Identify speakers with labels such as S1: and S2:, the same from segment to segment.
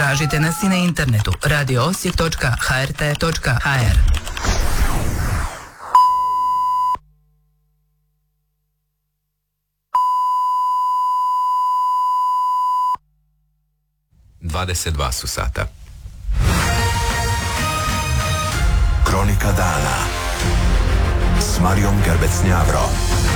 S1: Tražite nas i na internetu radioosijek.hrt.hr.
S2: Dvadeset su sata.
S3: Kronika dana s Marijom Gerbec-Njavro.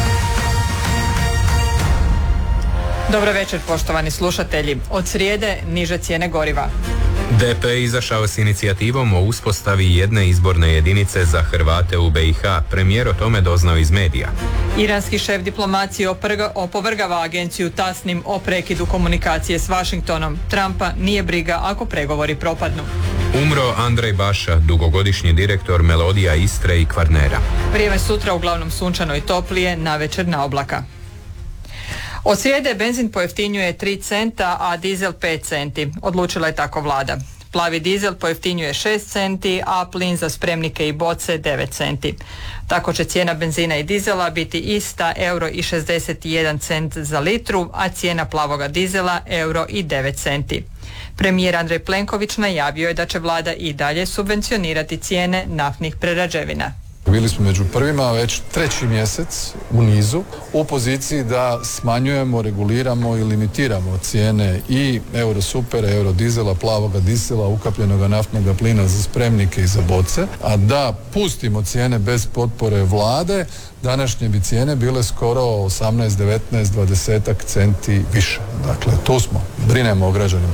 S4: Dobro večer, poštovani slušatelji. Od srijede niže cijene goriva.
S2: DP izašao s inicijativom o uspostavi jedne izborne jedinice za Hrvate u BiH. Premijer o tome doznao iz medija.
S4: Iranski šef diplomacije opovrgava agenciju Tasnim o prekidu komunikacije s Washingtonom. Trumpa nije briga ako pregovori propadnu.
S2: Umro Andrej Baša, dugogodišnji direktor Melodija Istre i Kvarnera.
S4: Vrijeme sutra uglavnom sunčano i toplije, navečer na oblaka. Od srijede benzin pojeftinjuje 3 centa, a dizel 5 centi. Odlučila je tako vlada. Plavi dizel pojeftinjuje 6 centi, a plin za spremnike i boce 9 centi. Tako će cijena benzina i dizela biti ista €1,61 za litru, a cijena plavoga dizela €1,09 centi. Premijer Andrej Plenković najavio je da će vlada i dalje subvencionirati cijene naftnih prerađevina.
S5: Bili smo među prvima već 3. mjesec u nizu u poziciji da smanjujemo, reguliramo i limitiramo cijene i Eurosupera, Eurodizela, plavoga dizela, ukapljenoga naftnog plina za spremnike i za boce, a da pustimo cijene bez potpore vlade, današnje bi cijene bile skoro 18, 19, 20 centi više. Dakle, tu smo, brinemo o građanima.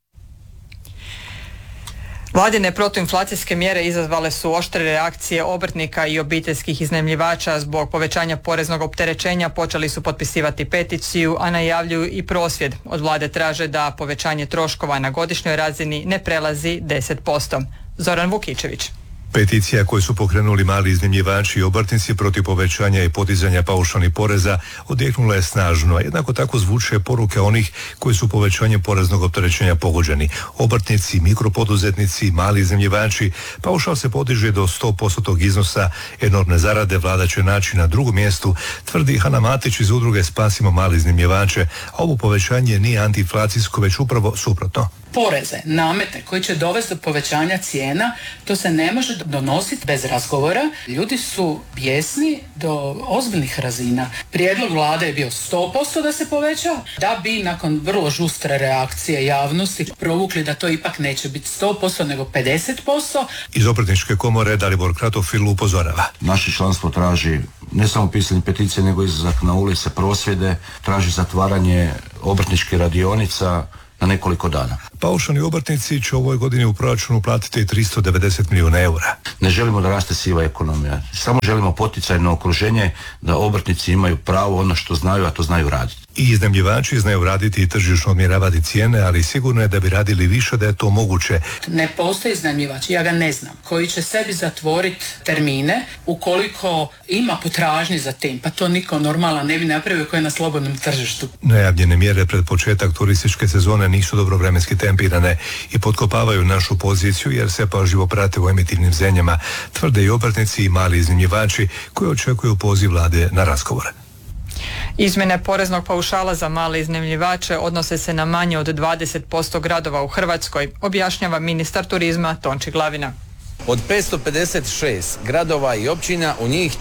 S4: Vladine protuinflacijske mjere izazvale su oštre reakcije obrtnika i obiteljskih iznajmljivača. Zbog povećanja poreznog opterećenja počeli su potpisivati peticiju, a najavljuju i prosvjed. Od vlade traže da povećanje troškova na godišnjoj razini ne prelazi 10%. Zoran Vukičević.
S6: Peticija koju su pokrenuli mali iznajmljivači i obrtnici protiv povećanja i podizanja paušalnih poreza odjeknula je snažno, a jednako tako zvuče poruke onih koji su povećanjem poreznog opterećenja pogođeni. Obrtnici, mikropoduzetnici, mali iznajmljivači, paušal se podiže do 100% iznosa, enormne zarade vlada će naći na drugom mjestu, tvrdi Hana Matić iz udruge Spasimo mali iznajmljivače, a ovo povećanje nije antiinflacijsko, već upravo suprotno.
S7: Poreze, namete koji će dovesti do povećanja cijena, to se ne može donositi bez razgovora. Ljudi su bijesni do ozbiljnih razina. Prijedlog vlade je bio 100% da se poveća, da bi nakon vrlo žustre reakcije javnosti provukli da to ipak neće biti 100% nego 50%.
S6: Iz Obrtničke komore Dalibor Kratofil upozorava.
S8: Naše članstvo traži ne samo pisanje peticije nego izlazak na ulice, prosvjede, traži zatvaranje obrtničkih radionica na nekoliko dana.
S6: Paušalni obrtnici će u ovoj godini u proračunu platiti 390 milijuna eura.
S8: Ne želimo da raste siva ekonomija, samo želimo poticajno okruženje da obrtnici imaju pravo ono što znaju, a to znaju raditi.
S6: I iznajmljivači znaju raditi i tržišno odmjeravati cijene, ali sigurno je da bi radili više da je to moguće.
S7: Ne postoji iznajmljivač, ja ga ne znam, koji će sebi zatvoriti termine ukoliko ima potražnje za tim, pa to niko normalan ne bi napravio koji je na slobodnom tržištu.
S6: Najavljene mjere pred početak turističke sezone nisu dobro vremenski tempirane i potkopavaju našu poziciju jer se pažljivo prate u emitivnim zemljama, tvrde i obrtnici i mali iznajmljivači koji očekuju poziv vlade na razgovore.
S4: Izmjene poreznog paušala za male iznajmljivače odnose se na manje od 20% gradova u Hrvatskoj, objašnjava ministar turizma Tonči Glavina.
S9: Od 556 gradova i općina u njih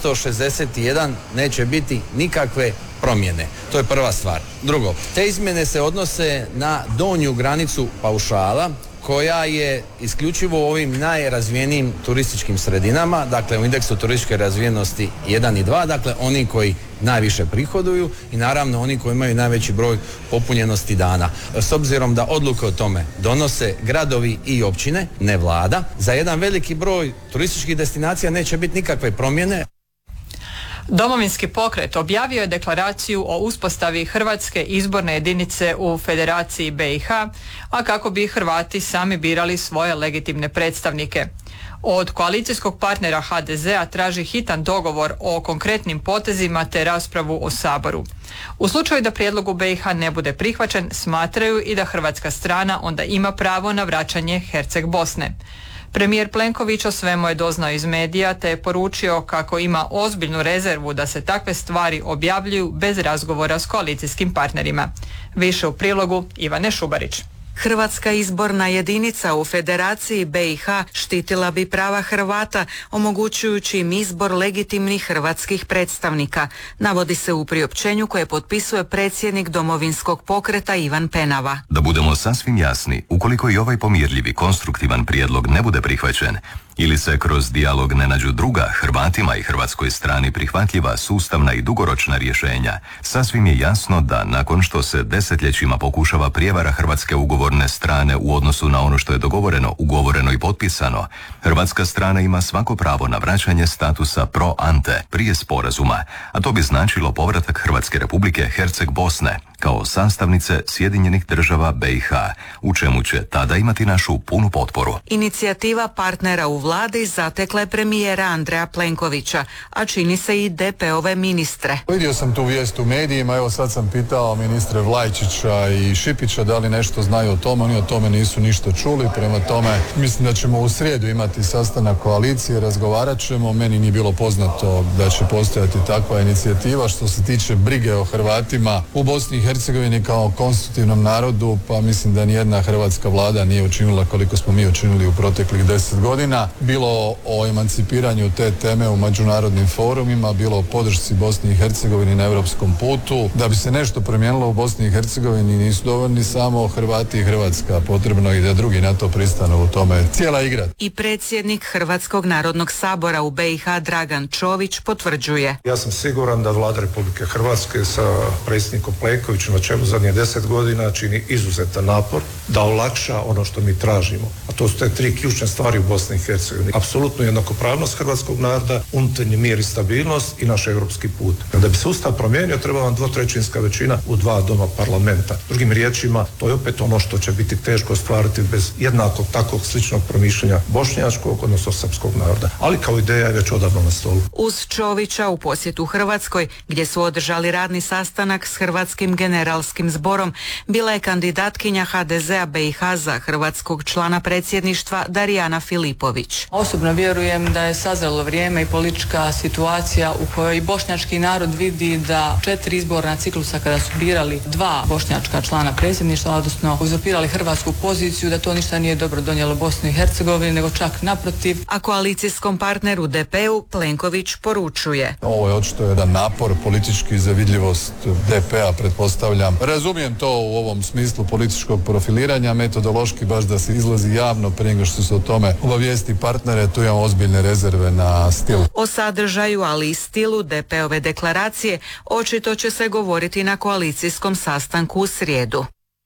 S9: 461 neće biti nikakve promjene. To je prva stvar. Drugo, te izmjene se odnose na donju granicu paušala koja je isključivo u ovim najrazvijenijim turističkim sredinama, dakle u indeksu turističke razvijenosti 1 i 2, dakle oni koji najviše prihoduju i naravno oni koji imaju najveći broj popunjenosti dana. S obzirom da odluke o tome donose gradovi i općine, ne vlada, za jedan veliki broj turističkih destinacija neće biti nikakve promjene.
S4: Domovinski pokret objavio je deklaraciju o uspostavi Hrvatske izborne jedinice u Federaciji BiH, a kako bi Hrvati sami birali svoje legitimne predstavnike. Od koalicijskog partnera HDZ-a traži hitan dogovor o konkretnim potezima te raspravu o Saboru. U slučaju da prijedlog u BiH ne bude prihvaćen, smatraju i da hrvatska strana onda ima pravo na vraćanje Herceg Bosne. Premijer Plenković o svemu je doznao iz medija te je poručio kako ima ozbiljnu rezervu da se takve stvari objavljuju bez razgovora s koalicijskim partnerima. Više u prilogu Ivane Šubarić.
S1: Hrvatska izborna jedinica u Federaciji BiH štitila bi prava Hrvata, omogućujući im izbor legitimnih hrvatskih predstavnika, navodi se u priopćenju koje potpisuje predsjednik Domovinskog pokreta Ivan Penava.
S10: Da budemo sasvim jasni, ukoliko i ovaj pomirljivi konstruktivan prijedlog ne bude prihvaćen, ili se kroz dijalog ne nađu druga, Hrvatima i hrvatskoj strani prihvatljiva, sustavna i dugoročna rješenja, sasvim je jasno da nakon što se desetljećima pokušava prijevara hrvatske ugovorne strane u odnosu na ono što je dogovoreno, ugovoreno i potpisano, hrvatska strana ima svako pravo na vraćanje statusa pro ante prije sporazuma, a to bi značilo povratak Hrvatske Republike Herceg Bosne kao sastavnice Sjedinjenih Država BiH, u čemu će tada imati našu punu potporu.
S1: Inicijativa partnera u vladi zatekla je premijera Andreja Plenkovića, a čini se i DP-ove ministre.
S5: Vidio sam tu vijest u medijima, evo sad sam pitao ministre Vlajčića i Šipića da li nešto znaju o tome, oni o tome nisu ništa čuli, prema tome mislim da ćemo u srijedu imati sastanak koalicije, razgovarat ćemo, meni nije bilo poznato da će postojati takva inicijativa. Što se tiče brige o Hrvatima u Bosni i Hercegovini kao konstitutivnom narodu, pa mislim da nijedna hrvatska vlada nije učinila koliko smo mi učinili u proteklih 10 godina. Bilo o emancipiranju te teme u međunarodnim forumima, bilo o podršci Bosni i Hercegovini na europskom putu. Da bi se nešto promijenilo u Bosni i Hercegovini nisu dovoljni samo Hrvati i Hrvatska, potrebno i da drugi na to pristanu, u tome cijela igra.
S1: I predsjednik Hrvatskog narodnog sabora u BiH Dragan Čović potvrđuje.
S11: Ja sam siguran da Vlada Republike Hrvatske sa predsjednikom Plenkovićem na čelu zadnjih 10 godina čini izuzetan napor da olakša ono što mi tražimo. A to su te 3 ključne stvari u Bosni i Hercegovini. Apsolutno jednakopravnost hrvatskog naroda, unutarnji mir i stabilnost i naš europski put. Da bi se Ustav promijenio treba nam 2/3 većina u 2 doma parlamenta. Drugim riječima, to je opet ono što će biti teško ostvariti bez jednakog takvog sličnog promišljanja bošnjačkog, odnosno srpskog naroda. Ali kao ideja je već odavno na stolu.
S1: Uz Čovića u posjetu Hrvatskoj, gdje su održali radni sastanak s Hrvatskim generalskim zborom, bila je kandidatkinja HDZ-a BiH za hrvatskog člana predsjedništva Darijana Filipović.
S12: Osobno vjerujem da je sazrelo vrijeme i politička situacija u kojoj bošnjački narod vidi da 4 izborna ciklusa kada su birali 2 bošnjačka člana predsjedništva, odnosno uzurpirali hrvatsku poziciju, da to ništa nije dobro donijelo Bosni i Hercegovini, nego čak naprotiv.
S1: A koalicijskom partneru DP-u Plenković poručuje.
S5: Ovo je očito jedan napor politički za vidljivost DP-a, pretpostavljam. Razumijem to u ovom smislu političkog profiliranja, metodološki baš da se izlazi javno prije nego što se o tome obavijesti partnere, tu imamo ozbiljne rezerve na stil.
S1: O sadržaju, ali i stilu DP-ove deklaracije očito će se govoriti na koalicijskom sastanku u srijedu.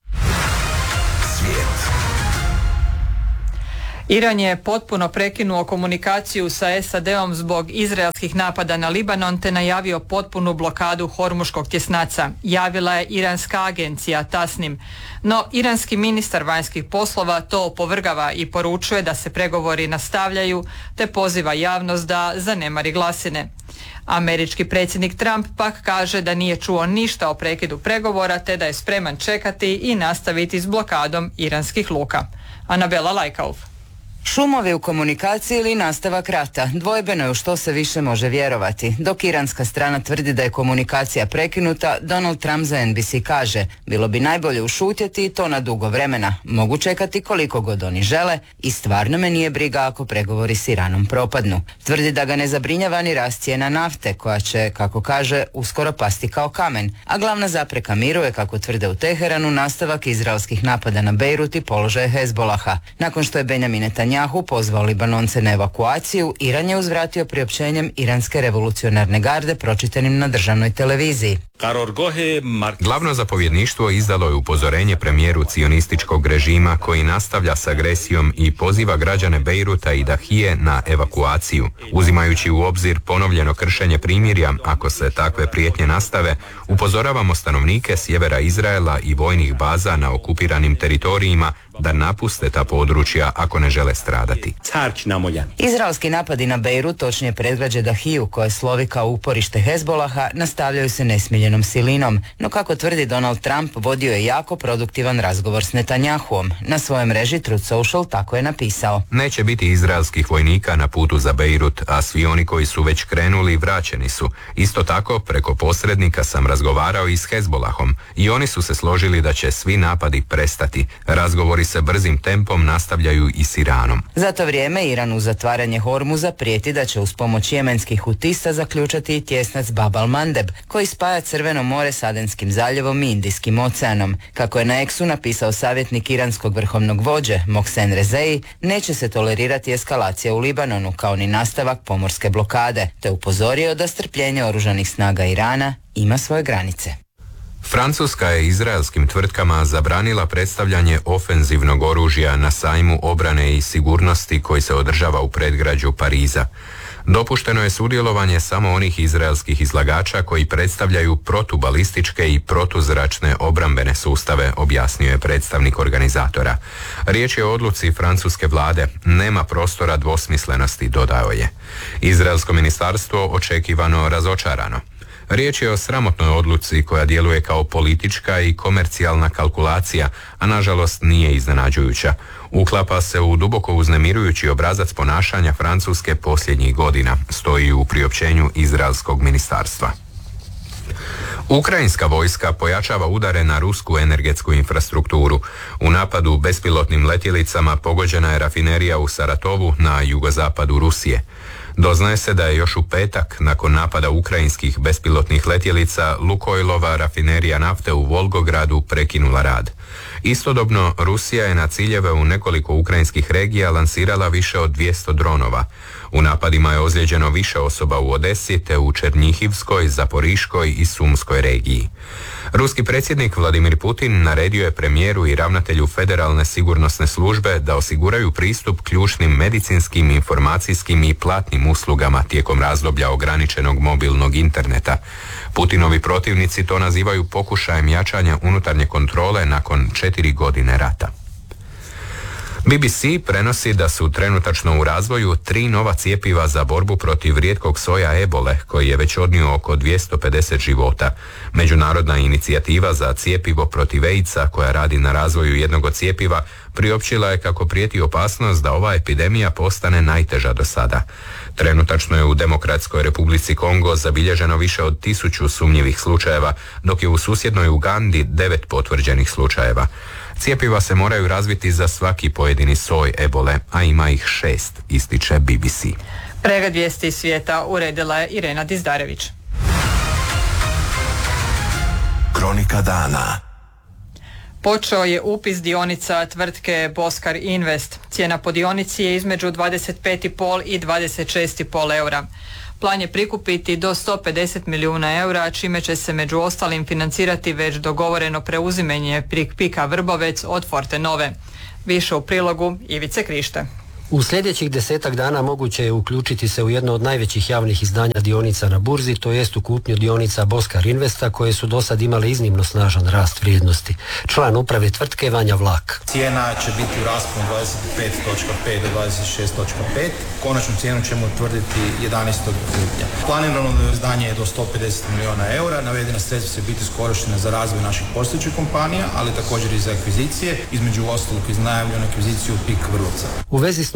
S4: Iran je potpuno prekinuo komunikaciju sa SAD-om zbog izraelskih napada na Libanon te najavio potpunu blokadu Hormuškog tjesnaca, javila je iranska agencija Tasnim. No, iranski ministar vanjskih poslova to opovrgava i poručuje da se pregovori nastavljaju te poziva javnost da zanemari glasine. Američki predsjednik Trump pak kaže da nije čuo ništa o prekidu pregovora te da je spreman čekati i nastaviti s blokadom iranskih luka. Anabela Lajkauf.
S13: Šumovi u komunikaciji ili nastavak rata, dvojbeno je u što se više može vjerovati. Dok iranska strana tvrdi da je komunikacija prekinuta, Donald Trump za NBC kaže: bilo bi najbolje ušutjeti i to na dugo vremena. Mogu čekati koliko god oni žele i stvarno me nije briga ako pregovori s Iranom propadnu. Tvrdi da ga ne zabrinjava ni rast cijena nafte, koja će, kako kaže, uskoro pasti kao kamen. A glavna zapreka miru je, kako tvrde u Teheranu, nastavak izraelskih napada na Bejrut i položaje Hezbolaha. Nakon što je Benjamin Netanjahu pozvao Libanonce na evakuaciju, Iran je uzvratio priopćenjem Iranske revolucionarne garde pročitanim na državnoj televiziji.
S2: Glavno zapovjedništvo izdalo je upozorenje premijeru cionističkog režima koji nastavlja s agresijom i poziva građane Bejruta i Dahije na evakuaciju. Uzimajući u obzir ponovljeno kršenje primirja, ako se takve prijetnje nastave, upozoravamo stanovnike sjevera Izraela i vojnih baza na okupiranim teritorijima da napuste ta područja ako ne žele stradati.
S13: Izraelski napadi na Bejrut, točnije predgrađe Dahiju koje slovi kao uporište Hezbolaha, nastavljaju se nesmiljenom silinom, no kako tvrdi Donald Trump, vodio je jako produktivan razgovor s Netanjahuom. Na svojoj mreži Truth Social tako je napisao:
S2: Neće biti izraelskih vojnika na putu za Bejrut, a svi oni koji su već krenuli vraćeni su. Isto tako, preko posrednika sam razgovarao i s Hezbolahom i oni su se složili da će svi napadi prestati. Razgovori se brzim tempom nastavljaju i s Iranom.
S13: Za to vrijeme Iran uz zatvaranje Hormuza prijeti da će uz pomoć jemenskih hutista zaključati i tjesnac Bab al-Mandeb, koji spaja Crveno more s Adenskim zaljevom i Indijskim oceanom. Kako je na X-u napisao savjetnik iranskog vrhovnog vođe Mohsen Rezei, neće se tolerirati eskalacija u Libanonu kao ni nastavak pomorske blokade, te upozorio da strpljenje oružanih snaga Irana ima svoje granice.
S2: Francuska je izraelskim tvrtkama zabranila predstavljanje ofenzivnog oružja na sajmu obrane i sigurnosti koji se održava u predgrađu Pariza. Dopušteno je sudjelovanje samo onih izraelskih izlagača koji predstavljaju protubalističke i protuzračne obrambene sustave, objasnio je predstavnik organizatora. Riječ je o odluci francuske vlade, nema prostora dvosmislenosti, dodao je. Izraelsko ministarstvo očekivano razočarano. Riječ je o sramotnoj odluci koja djeluje kao politička i komercijalna kalkulacija, a nažalost nije iznenađujuća. Uklapa se u duboko uznemirujući obrazac ponašanja Francuske posljednjih godina, stoji u priopćenju izraelskog ministarstva. Ukrajinska vojska pojačava udare na rusku energetsku infrastrukturu. U napadu bespilotnim letjelicama pogođena je rafinerija u Saratovu na jugozapadu Rusije. Doznaje se da je još u petak, nakon napada ukrajinskih bespilotnih letjelica, Lukoilova rafinerija nafte u Volgogradu prekinula rad. Istodobno, Rusija je na ciljeve u nekoliko ukrajinskih regija lansirala više od 200 dronova. U napadima je ozlijeđeno više osoba u Odesi te u Černjihivskoj, Zaporiškoj i Sumskoj regiji. Ruski predsjednik Vladimir Putin naredio je premijeru i ravnatelju Federalne sigurnosne službe da osiguraju pristup ključnim medicinskim, informacijskim i platnim uslugama tijekom razdoblja ograničenog mobilnog interneta. Putinovi protivnici to nazivaju pokušajem jačanja unutarnje kontrole nakon 4 godine rata. BBC prenosi da su trenutačno u razvoju 3 nova cjepiva za borbu protiv rijetkog soja ebole, koji je već odnio oko 250 života. Međunarodna inicijativa za cjepivo protiv AIDS-a, koja radi na razvoju jednog od cjepiva, priopćila je kako prijeti opasnost da ova epidemija postane najteža do sada. Trenutačno je u Demokratskoj Republici Kongo zabilježeno više od 1000 sumnjivih slučajeva, dok je u susjednoj Ugandi 9 potvrđenih slučajeva. Cjepiva se moraju razviti za svaki pojedini soj ebole, a ima ih 6, ističe BBC.
S4: Pregled vijesti svijeta uredila je Irena Dizdarević.
S3: Kronika dana.
S4: Počeo je upis dionica tvrtke Boskar Invest. Cijena po dionici je između 25,5 i 26,5 eura. Plan je prikupiti do 150 milijuna eura, čime će se među ostalim financirati već dogovoreno preuzimanje PIK-a Vrbovec od Fortenove. Više u prilogu Ivice Krište.
S14: U sljedećih 10 dana moguće je uključiti se u jedno od najvećih javnih izdanja dionica na burzi, to jest u kupnju dionica Boskar Investa, koje su do sad imale iznimno snažan rast vrijednosti. Član uprave tvrtke Vanja Vlak.
S15: Cijena će biti u rasponu 25.5 do 26.5. Konačnu cijenu ćemo utvrditi 11. lipnja. Planirano izdanje je do 150 milijuna eura. Navedena sredstva će biti iskorištena za razvoj naših postojećih kompanija, ali također i za akvizicije. Između ostalog iznajavljenu akviziciju PIK Vrbovca.
S14: U vezi s